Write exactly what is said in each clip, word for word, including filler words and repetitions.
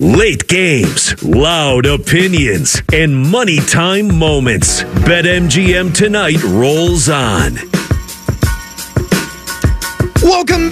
Late games, loud opinions, and money time moments. BetMGM Tonight rolls on. Welcome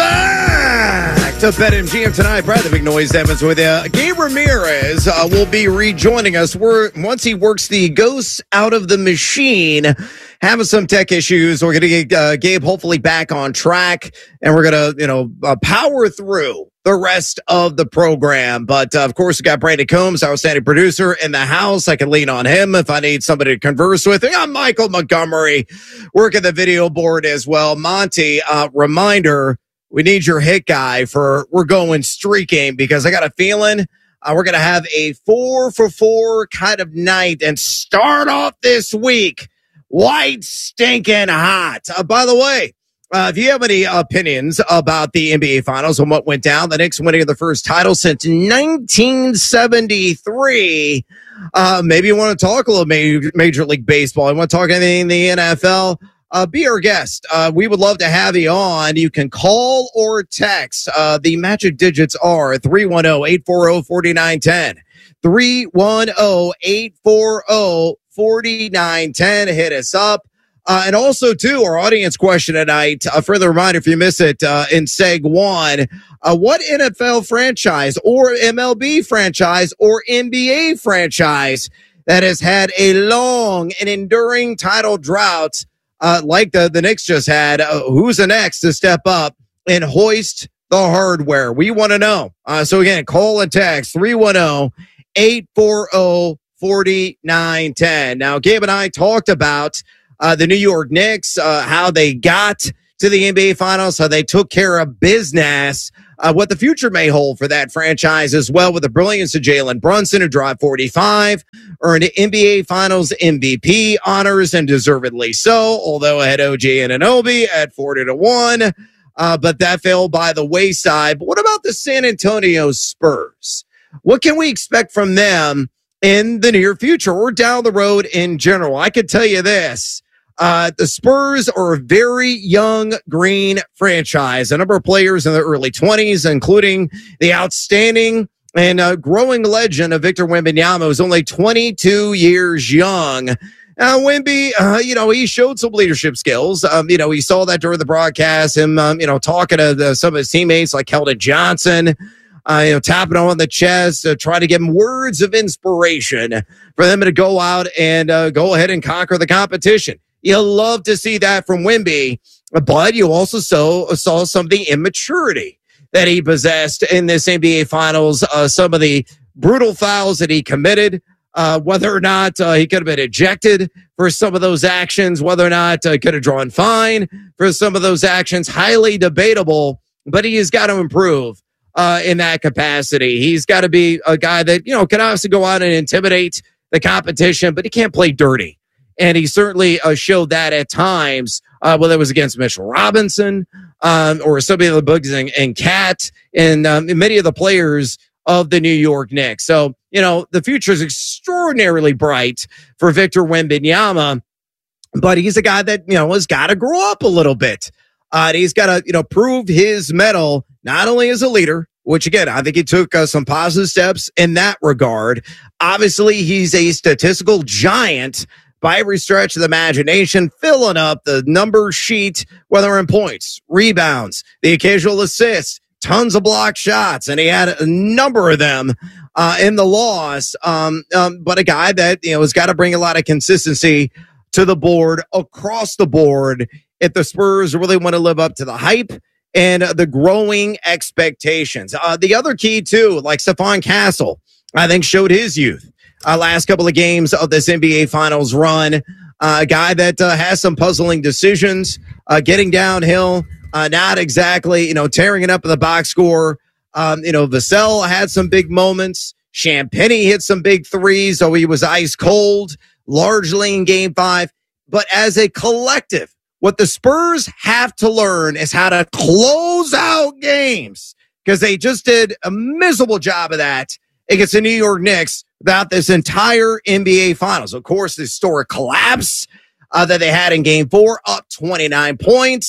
back to BetMGM Tonight. Brad, the Big Noise Evans with you. Gabe Ramirez uh, will be rejoining us. We're, once he works the ghosts out of the machine, having some tech issues. We're going to get uh, Gabe hopefully back on track, and we're going to, you know, uh, power through the rest of the program. But, uh, of course, we got Brandon Combs, our outstanding producer, in the house. I can lean on him if I need somebody to converse with. I'm Michael Montgomery, working the video board as well. Monty, uh, reminder, we need your hit guy for We're Going Streaking, because I got a feeling uh, we're going to have a four for four kind of night and start off this week white stinking hot. Uh, by the way, Uh, if you have any opinions about the N B A Finals and what went down, the Knicks winning the first title since nineteen seventy-three, uh, maybe you want to talk a little Major, Major League Baseball, you want to talk anything in the N F L, uh, be our guest. Uh, we would love to have you on. You can call or text. Uh, the magic digits are three one zero, eight four zero, four nine one zero, three one zero, eight four zero, four nine one zero. Hit us up. Uh, and also, too, our audience question tonight, a further reminder if you miss it uh, in Seg one, uh, what N F L franchise or M L B franchise or N B A franchise that has had a long and enduring title drought uh, like the, the Knicks just had, uh, who's the next to step up and hoist the hardware? We want to know. Uh, so, again, call and text three one zero, eight four zero, four nine one zero. Now, Gabe and I talked about Uh, the New York Knicks, uh, how they got to the N B A Finals, how they took care of business, uh, what the future may hold for that franchise as well, with the brilliance of Jalen Brunson, who dropped forty-five, earned N B A Finals M V P honors, and deservedly so, although I had O G Anunoby at forty to one, uh, but that fell by the wayside. But what about the San Antonio Spurs? What can we expect from them in the near future or down the road in general? I could tell you this. Uh, the Spurs are a very young green franchise. A number of players in their early twenties, including the outstanding and uh, growing legend of Victor Wembanyama, who's only twenty-two years young. Uh, Wemby, uh, you know, he showed some leadership skills. Um, you know, we saw that during the broadcast, him, um, you know, talking to the, some of his teammates like Keldon Johnson, Uh, you know, tapping on the chest, uh, try to give them words of inspiration for them to go out and uh, go ahead and conquer the competition. You love to see that from Wemby, but you also saw, saw some of the immaturity that he possessed in this N B A Finals. Uh, some of the brutal fouls that he committed, uh, whether or not uh, he could have been ejected for some of those actions, whether or not uh, he could have drawn fine for some of those actions, highly debatable, but he has got to improve Uh, in that capacity. He's got to be a guy that, you know, can obviously go out and intimidate the competition, but he can't play dirty. And he certainly uh, showed that at times, uh, whether it was against Mitchell Robinson um, or some of the Bugs and, and Cat and um, many of the players of the New York Knicks. So, you know, the future is extraordinarily bright for Victor Wembanyama, but he's a guy that, you know, has got to grow up a little bit. Uh, he's got to, you know, prove his mettle, not only as a leader, which, again, I think he took uh, some positive steps in that regard. Obviously, he's a statistical giant by every stretch of the imagination, filling up the number sheet, whether in points, rebounds, the occasional assists, tons of block shots, and he had a number of them uh, in the loss. Um, um, but a guy that, you know, has got to bring a lot of consistency to the board, across the board, if the Spurs really want to live up to the hype and the growing expectations. Uh, the other key, too, like Stephon Castle, I think showed his youth. Uh, last couple of games of this N B A Finals run. Uh, a guy that uh, has some puzzling decisions, uh, getting downhill, uh, not exactly, you know, tearing it up in the box score. Um, you know, Vassell had some big moments. Champagnie hit some big threes, so he was ice cold, largely in game five. But as a collective, what the Spurs have to learn is how to close out games, because they just did a miserable job of that against the New York Knicks throughout this entire N B A Finals. Of course, the historic collapse uh, that they had in game four, up twenty-nine points.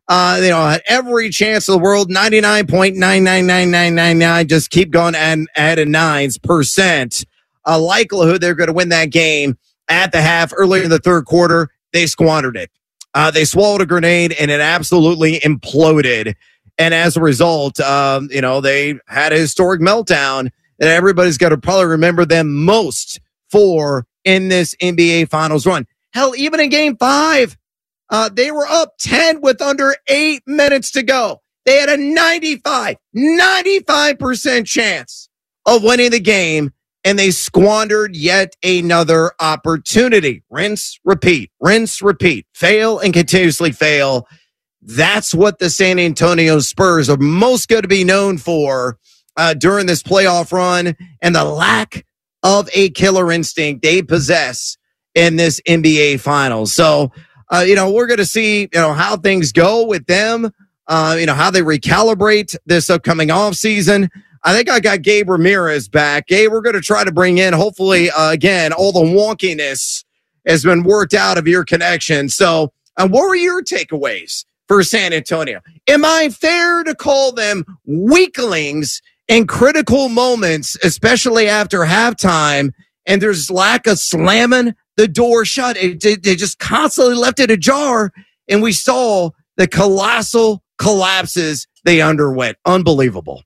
Uh, you know, had every chance of the world, ninety-nine point nine nine nine nine nine nine, just keep going and adding nines percent. A likelihood they're going to win that game at the half. Early in the third quarter, they squandered it. Uh, they swallowed a grenade and it absolutely imploded. And as a result, um, you know, they had a historic meltdown that everybody's got to probably remember them most for in this N B A Finals run. Hell, even in game five, uh, they were up ten with under eight minutes to go. They had a ninety-five, ninety-five percent chance of winning the game, and they squandered yet another opportunity. Rinse, repeat, rinse, repeat, fail and continuously fail. That's what the San Antonio Spurs are most going to be known for uh, during this playoff run, and the lack of a killer instinct they possess in this N B A Finals. So, uh, you know, we're going to see, you know, how things go with them, uh, you know, how they recalibrate this upcoming offseason. I think I got Gabe Ramirez back. Gabe, we're going to try to bring in, hopefully, uh, again, all the wonkiness has been worked out of your connection. So, uh, what were your takeaways for San Antonio? Am I fair to call them weaklings in critical moments, especially after halftime, and there's lack of slamming the door shut? It, they, they just constantly left it ajar, and we saw the colossal collapses they underwent. Unbelievable.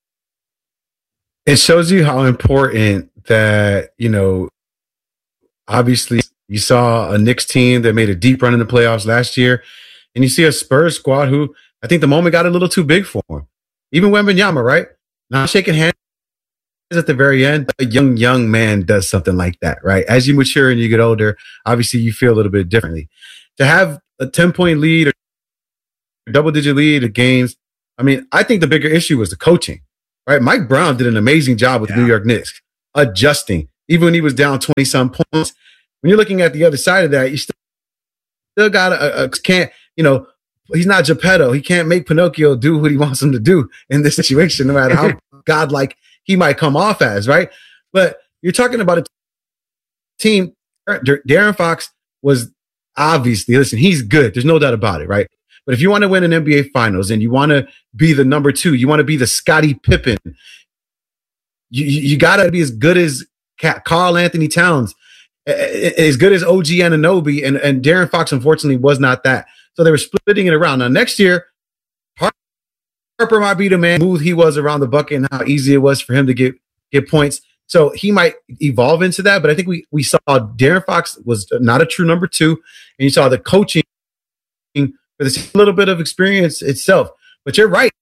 It shows you how important that, you know, obviously you saw a Knicks team that made a deep run in the playoffs last year, and you see a Spurs squad who I think the moment got a little too big for him. Even Wembanyama, right? Not shaking hands at the very end. A young, young man does something like that, right? As you mature and you get older, obviously you feel a little bit differently. To have a ten-point lead or double-digit lead of games, I mean, I think the bigger issue was the coaching, right? Mike Brown did an amazing job with yeah. the New York Knicks, adjusting, even when he was down twenty-some points. When you're looking at the other side of that, you still, still got a, a can't, you know, he's not Geppetto. He can't make Pinocchio do what he wants him to do in this situation, no matter how godlike he might come off as, right? But you're talking about a team. De'Aaron Fox was obviously, listen, he's good. There's no doubt about it, right? But if you want to win an N B A Finals and you want to be the number two, you want to be the Scottie Pippen, you, you got to be as good as Karl Anthony Towns, as good as O G Anunoby, and, and De'Aaron Fox, unfortunately, was not that. So they were splitting it around. Now, next year, Harper might be the man, smooth he was around the bucket and how easy it was for him to get, get points. So he might evolve into that. But I think we, we saw De'Aaron Fox was not a true number two. And you saw the coaching for this little bit of experience itself. But you're right,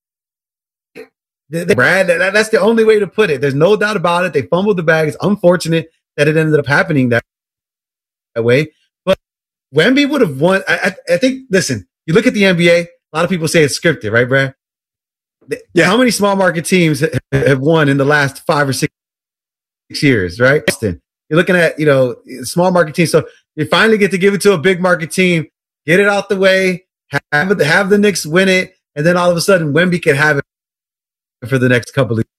Brad. That, that's the only way to put it. There's no doubt about it. They fumbled the bag. It's unfortunate that it ended up happening that, that way. But Wemby would have won. I, I, I think, listen, you look at the N B A, a lot of people say it's scripted, right, Brad? Yeah. How many small market teams have won in the last five or six years, right? You're looking at, you know, small market teams. So you finally get to give it to a big market team, get it out the way, have it, have the Knicks win it, and then all of a sudden Wemby can have it for the next couple of years.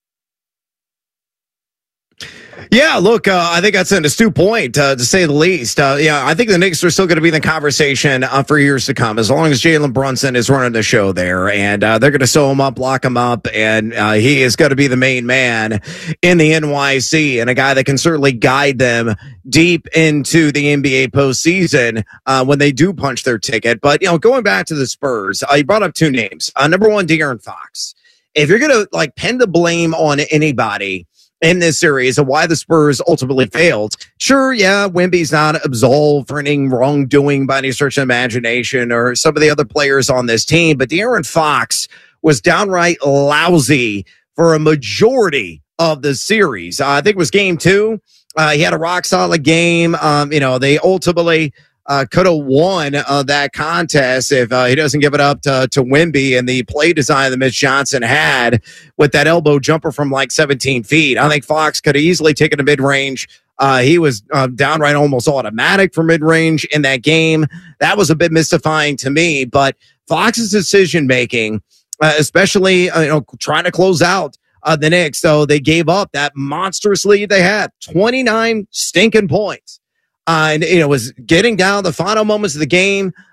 Yeah, look, uh, I think that's an astute point, uh, to say the least. Uh, yeah, I think the Knicks are still going to be in the conversation uh, for years to come, as long as Jalen Brunson is running the show there. And uh, they're going to sew him up, lock him up, and uh, he is going to be the main man in the N Y C, and a guy that can certainly guide them deep into the N B A postseason uh, when they do punch their ticket. But, you know, going back to the Spurs, uh, you brought up two names. Uh, number one, De'Aaron Fox. If you're going to, like, pin the blame on anybody in this series of why the Spurs ultimately failed, sure, yeah, Wemby's not absolved for any wrongdoing by any stretch of imagination, or some of the other players on this team, but De'Aaron Fox was downright lousy for a majority of the series. Uh, I think it was game two. Uh, he had a rock solid game. Um, you know, they ultimately uh, could have won uh, that contest if uh, he doesn't give it up to, to Wemby and the play design that Mitch Johnson had with that elbow jumper from like seventeen feet. I think Fox could have easily taken a mid-range. Uh, he was uh, downright almost automatic for mid-range in that game. That was a bit mystifying to me, but Fox's decision-making, uh, especially uh, you know, trying to close out uh, the Knicks, so they gave up that monstrous lead they had, twenty-nine stinking points. Uh, and, you know, was getting down the final moments of the game.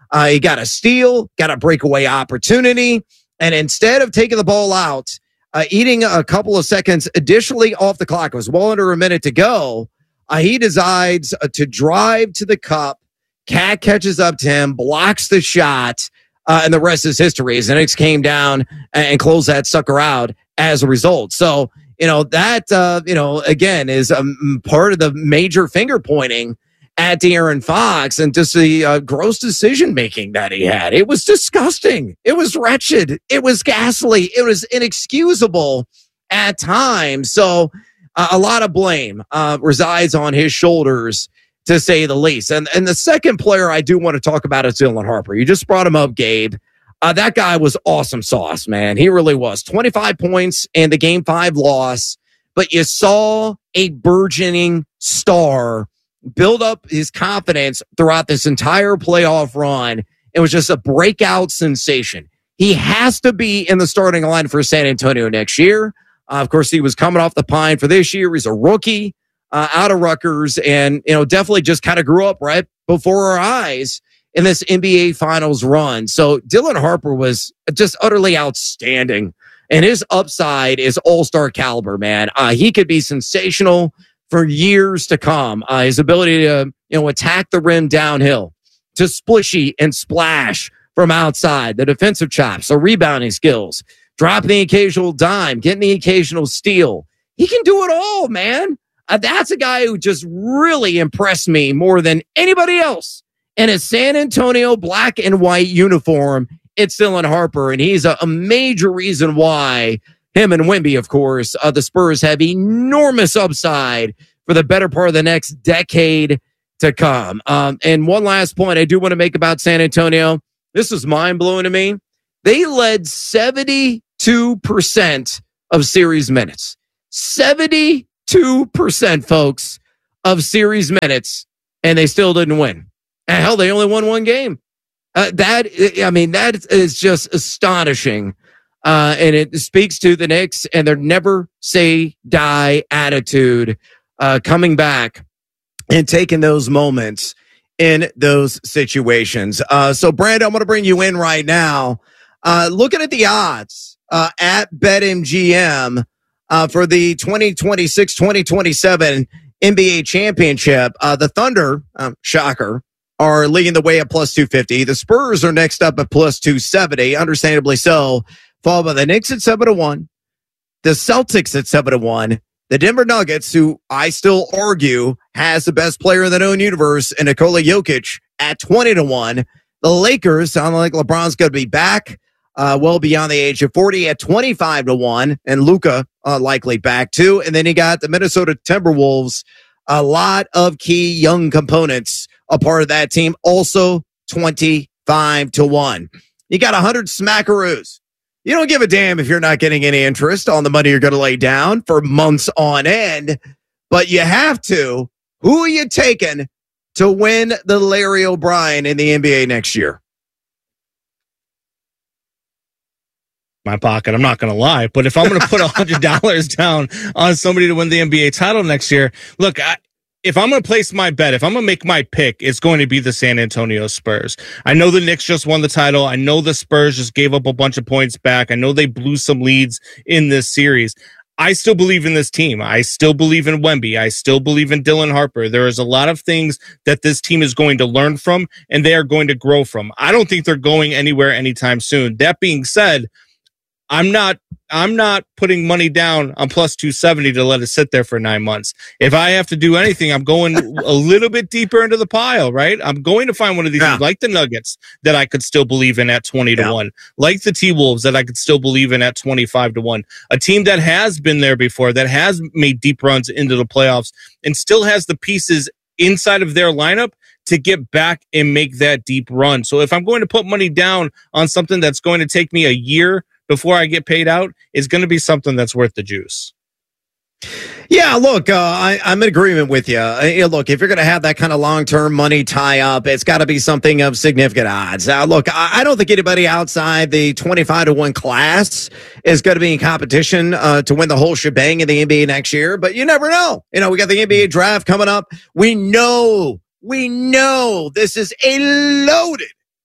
Uh, he got a steal, got a breakaway opportunity, and instead of taking the ball out, uh, eating a couple of seconds additionally off the clock, it was well under a minute to go, uh, he decides uh, to drive to the cup. Cat catches up to him, blocks the shot, uh, and the rest is history. As the Knicks came down and closed that sucker out as a result. So, you know, that, uh, you know, again, is um, part of the major finger pointing at De'Aaron Fox and just the uh, gross decision-making that he had. It was disgusting. It was wretched. It was ghastly. It was inexcusable at times. So uh, a lot of blame uh, resides on his shoulders, to say the least. And, and the second player I do want to talk about is Dylan Harper. You just brought him up, Gabe. Uh, that guy was awesome sauce, man. He really was. twenty-five points in the game five loss, but you saw a burgeoning star build up his confidence throughout this entire playoff run. It was just a breakout sensation. He has to be in the starting line for San Antonio next year. Uh, of course, he was coming off the pine for this year. He's a rookie uh, out of Rutgers and, you know, definitely just kind of grew up right before our eyes in this N B A Finals run. So Dylan Harper was just utterly outstanding, and his upside is all-star caliber, man. Uh, he could be sensational for years to come. Uh, his ability to, you know, attack the rim downhill, to splishy and splash from outside, the defensive chops, the rebounding skills, dropping the occasional dime, getting the occasional steal. He can do it all, man. Uh, that's a guy who just really impressed me more than anybody else. In a San Antonio black and white uniform, it's Dylan Harper, and he's a, a major reason why him and Wemby, of course, uh, the Spurs have enormous upside for the better part of the next decade to come. Um, and one last point I do want to make about San Antonio. This was mind-blowing to me. They led seventy-two percent of series minutes. seventy-two percent, folks, of series minutes, and they still didn't win. And hell, they only won one game. Uh, that, I mean, that is just astonishing. Uh, and it speaks to the Knicks and their never say die attitude, uh, coming back and taking those moments in those situations. Uh, so Brandon, I'm going to bring you in right now. Uh, looking at the odds, uh, at BetMGM, uh, for the twenty twenty-six twenty twenty-seven N B A championship, uh, the Thunder, um, shocker, are leading the way at plus two fifty. The Spurs are next up at plus two seventy, understandably so, followed by the Knicks at seven to one, the Celtics at seven to one, the Denver Nuggets, who I still argue has the best player in the known universe, and Nikola Jokic at twenty to one. The Lakers sound like LeBron's going to be back uh, well beyond the age of forty at twenty-five to one, and Luka uh, likely back too. And then you got the Minnesota Timberwolves, a lot of key young components a part of that team, also twenty-five to one. You got one hundred smackaroos. You don't give a damn if you're not getting any interest on the money you're going to lay down for months on end, but you have to. Who are you taking to win the Larry O'Brien in the N B A next year? My pocket, I'm not going to lie, but if I'm going to put one hundred dollars down on somebody to win the N B A title next year, look, I, if I'm going to place my bet, if I'm going to make my pick, it's going to be the San Antonio Spurs. I know the Knicks just won the title. I know the Spurs just gave up a bunch of points back. I know they blew some leads in this series. I still believe in this team. I still believe in Wemby. I still believe in Dylan Harper. There is a lot of things that this team is going to learn from, and they are going to grow from. I don't think they're going anywhere anytime soon. That being said, I'm not I'm not putting money down on plus two seventy to let it sit there for nine months. If I have to do anything, I'm going a little bit deeper into the pile, right? I'm going to find one of these, yeah. like the Nuggets, that I could still believe in at twenty to one, like the T-Wolves that I could still believe in at twenty-five to one. A team that has been there before, that has made deep runs into the playoffs and still has the pieces inside of their lineup to get back and make that deep run. So if I'm going to put money down on something that's going to take me a year before I get paid out, is going to be something that's worth the juice. Yeah, look, uh, I, I'm in agreement with you. Uh, look, if you're going to have that kind of long-term money tie-up, it's got to be something of significant odds. Uh, look, I, I don't think anybody outside the twenty-five to one class is going to be in competition uh, to win the whole shebang in the N B A next year, but you never know. You know, we got the N B A draft coming up. We know, we know this is a loaded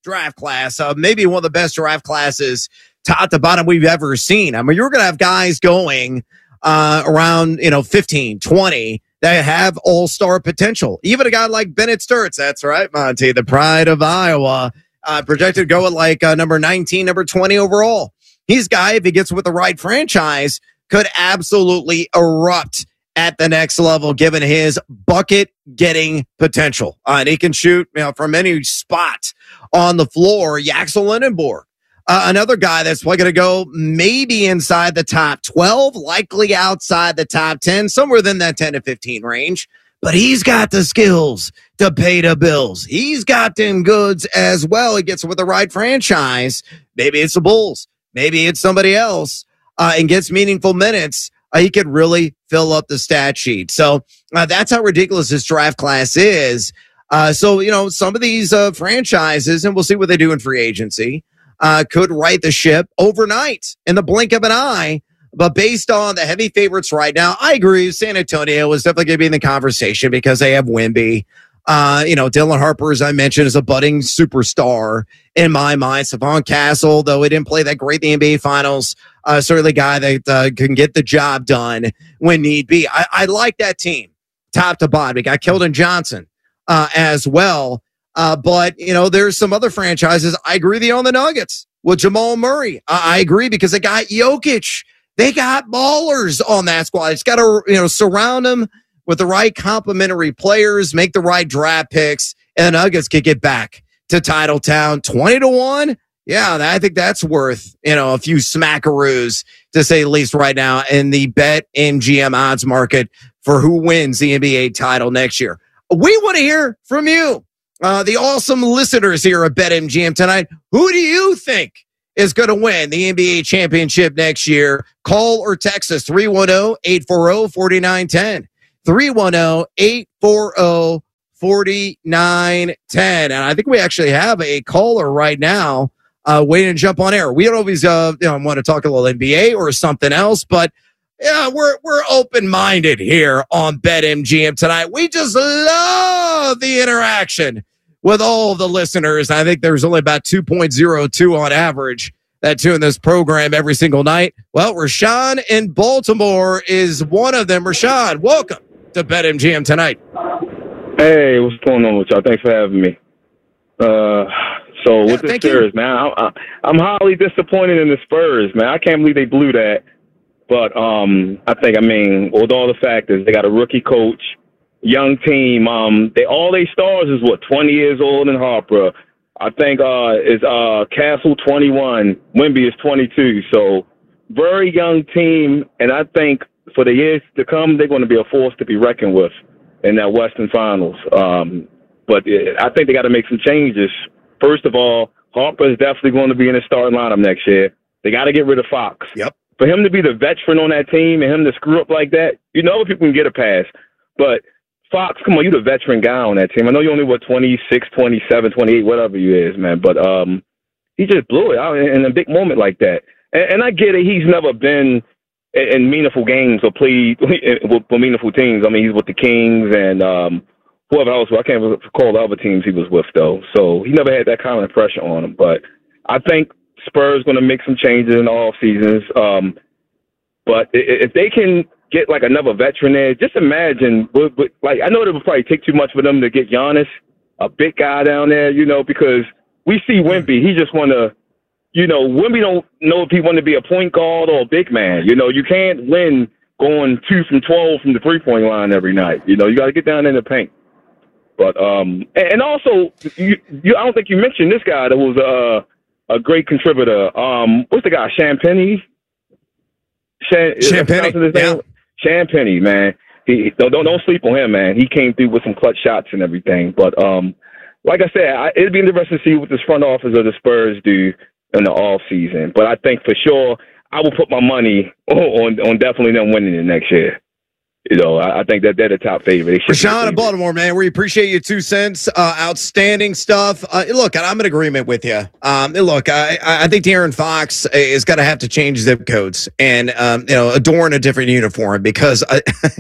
draft class, uh, maybe one of the best draft classes top to bottom we've ever seen. I mean, you're going to have guys going uh, around, you know, fifteen, twenty that have all-star potential. Even a guy like Bennett Sturts, that's right, Monty, the pride of Iowa, uh, projected to go at like uh, number nineteen, number twenty overall. He's a guy, if he gets with the right franchise, could absolutely erupt at the next level, given his bucket-getting potential. Uh, and he can shoot, you know, from any spot on the floor. Yaxel Lindenborg, uh, another guy that's going to go maybe inside the top twelve, likely outside the top ten, somewhere within that ten to fifteen range. But he's got the skills to pay the bills. He's got them goods as well. He gets with the right franchise. Maybe it's the Bulls. Maybe it's somebody else, uh, and gets meaningful minutes. Uh, he could really fill up the stat sheet. So uh, that's how ridiculous this draft class is. Uh, so, you know, some of these uh, franchises, and we'll see what they do in free agency, uh, could right the ship overnight in the blink of an eye. But based on the heavy favorites right now, I agree. San Antonio is definitely going to be in the conversation because they have Wemby. Uh, you know, Dylan Harper, as I mentioned, is a budding superstar in my mind. Stephon Castle, though he didn't play that great in the N B A Finals, uh, certainly a guy that uh, can get the job done when need be. I, I like that team, top to bottom. We got Keldon Johnson uh, as well. Uh, but, you know, there's some other franchises. I agree with you on the Nuggets with Jamal Murray. I, I agree because they got Jokic. They got ballers on that squad. It's got to, you know, surround them with the right complementary players, make the right draft picks, and the Nuggets could get back to Titletown twenty to one. Yeah, I think that's worth, you know, a few smackaroos to say the least right now in the Bet M G M odds market for who wins the N B A title next year. We want to hear from you, uh, the awesome listeners here at Bet M G M tonight. Who do you think is going to win the N B A championship next year? Call or text us three one zero, eight four zero, four nine one zero. three one zero, eight four zero, four nine one zero. And I think we actually have a caller right now uh, waiting to jump on air. We don't always uh, you know, want to talk a little N B A or something else, but yeah, we're we're open-minded here on BetMGM tonight. We just love the interaction with all the listeners. I think there's only about two point oh two on average that tune this program every single night. Well, Rashawn in Baltimore is one of them. Rashawn, welcome to BetMGM tonight. Hey, what's going on with y'all? Thanks for having me. Uh, so yeah, with the Spurs, you. man, I, I, I'm highly disappointed in the Spurs, man. I can't believe they blew that. But um, I think, I mean, with all the factors, they got a rookie coach, young team. Um, they all they stars is what, twenty years old in Harper. I think uh, is uh, Castle twenty-one, Wemby is twenty-two. So very young team, and I think for the years to come, they're going to be a force to be reckoned with in that Western Finals. Um, but it, I think they got to make some changes. First of all, Harper is definitely going to be in the starting lineup next year. They got to get rid of Fox. Yep. For him to be the veteran on that team and him to screw up like that, you know, other people can get a pass. But Fox, come on, you the veteran guy on that team. I know you only, what, twenty-six, twenty-seven, twenty-eight, whatever you is, man. But um, he just blew it out in a big moment like that. And, and I get it. He's never been in, in meaningful games or played with, with meaningful teams. I mean, he's with the Kings and um, whoever else. I can't recall the other teams he was with, though. So he never had that kind of pressure on him. But I think Spurs going to make some changes in the off seasons. Um, but if they can get like another veteran there, just imagine. Like I know it would probably take too much for them to get Giannis, a big guy down there, you know, because we see Wemby. He just want to, you know, Wemby don't know if he want to be a point guard or a big man. You know, you can't win going two from twelve from the three point line every night. You know, you got to get down in the paint. But um, and also, you, you, I don't think you mentioned this guy that was uh. a great contributor. Um, what's the guy? Champagnie? Chan- Champagnie, yeah. Champagnie, man. He, don't, don't don't sleep on him, man. He came through with some clutch shots and everything. But um, like I said, I, it'd be interesting to see what this front office of the Spurs do in the off season. But I think for sure, I will put my money on on definitely them winning it next year. You know, I, I think that they're the top favorite. Rashawn in Baltimore, man, we appreciate your two cents. Uh, outstanding stuff. Uh, look, I'm in agreement with you. Um, look, I, I think De'Aaron Fox is going to have to change zip codes and um, you know adorn a different uniform because I,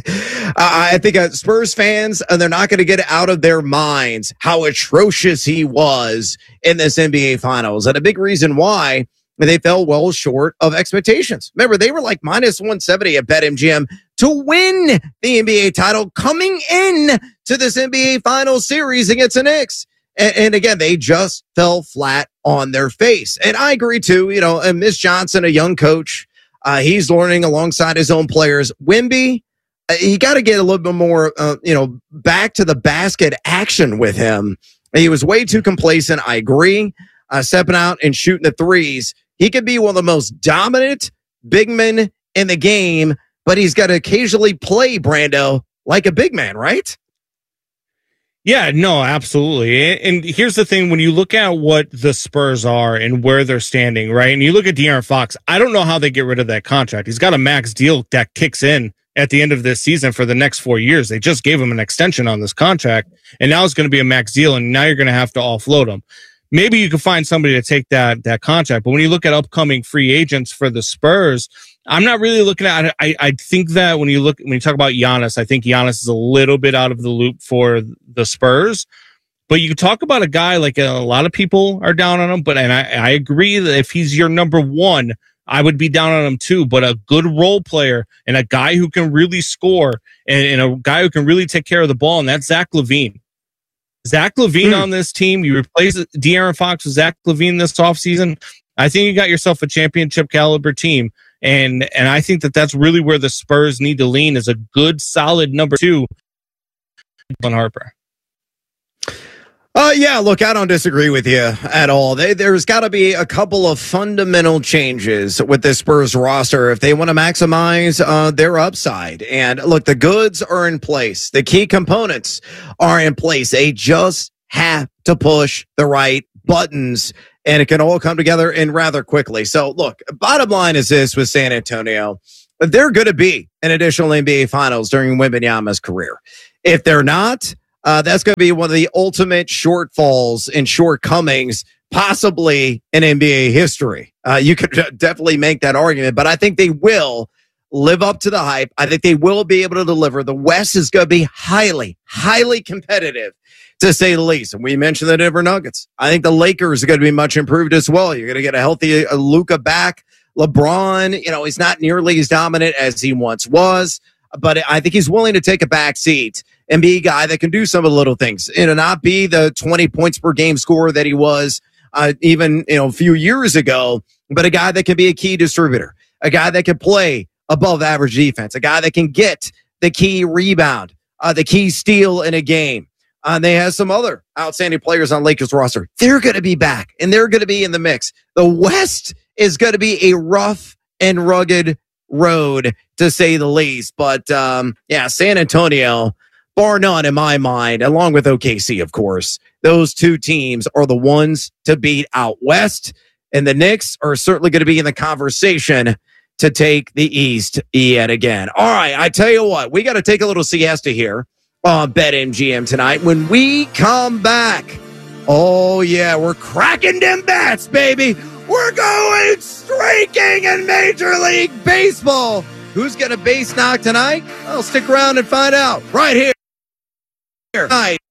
I think uh, Spurs fans uh, they're not going to get out of their minds how atrocious he was in this N B A Finals, and a big reason why they fell well short of expectations. Remember, they were like minus one seventy at BetMGM to win the N B A title coming in to this N B A Finals series against the Knicks. And, and again, they just fell flat on their face. And I agree too, you know, and Miss Johnson, a young coach, uh, he's learning alongside his own players. Wemby, uh, you got to get a little bit more, uh, you know, back to the basket action with him. He was way too complacent. I agree. Uh, stepping out and shooting the threes. He could be one of the most dominant big men in the game, but he's got to occasionally play, Brando, like a big man, right? Yeah, no, absolutely. And here's the thing. When you look at what the Spurs are and where they're standing, right, and you look at De'Aaron Fox, I don't know how they get rid of that contract. He's got a max deal that kicks in at the end of this season for the next four years. They just gave him an extension on this contract, and now it's going to be a max deal, and now you're going to have to offload him. Maybe you can find somebody to take that that contract. But when you look at upcoming free agents for the Spurs, I'm not really looking at it. I, I think that when you look, when you talk about Giannis, I think Giannis is a little bit out of the loop for the Spurs. But you talk about a guy like a, a lot of people are down on him. But and I, I agree that if he's your number one, I would be down on him too. But a good role player and a guy who can really score and, and a guy who can really take care of the ball, and that's Zach LaVine. Zach LaVine mm. on this team, you replace De'Aaron Fox with Zach LaVine this offseason, I think you got yourself a championship caliber team. And and I think that that's really where the Spurs need to lean, is a good, solid number two on Harper. Uh, yeah, look, I don't disagree with you at all. They, there's got to be a couple of fundamental changes with this Spurs roster if they want to maximize uh, their upside. And look, the goods are in place. The key components are in place. They just have to push the right buttons, and it can all come together and rather quickly. So, look, bottom line is this with San Antonio. They're going to be an additional N B A Finals during Wembanyama's career. If they're not, Uh, that's going to be one of the ultimate shortfalls and shortcomings, possibly in N B A history. Uh, you could definitely make that argument, but I think they will live up to the hype. I think they will be able to deliver. The West is going to be highly, highly competitive, to say the least. And we mentioned the Denver Nuggets. I think the Lakers are going to be much improved as well. You're going to get a healthy uh, Luka back. LeBron, you know, he's not nearly as dominant as he once was, but I think he's willing to take a back seat and be a guy that can do some of the little things, you know, not be the twenty points per game scorer that he was uh, even, you know, a few years ago, but a guy that can be a key distributor, a guy that can play above average defense, a guy that can get the key rebound, uh, the key steal in a game. Uh, they have some other outstanding players on Lakers roster. They're going to be back and they're going to be in the mix. The West is going to be a rough and rugged road, to say the least. But um, yeah, San Antonio, bar none in my mind, along with O K C, of course, those two teams are the ones to beat out West. And the Knicks are certainly going to be in the conversation to take the East yet again. All right, I tell you what, we got to take a little siesta here on BetMGM tonight. When we come back, oh yeah, we're cracking them bats, baby. We're going streaking in Major League Baseball. Who's going to base knock tonight? I'll stick around and find out right here. Tonight